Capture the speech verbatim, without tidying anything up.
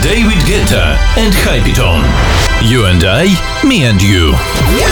David Guetta and Hype It On. You and I, me and you.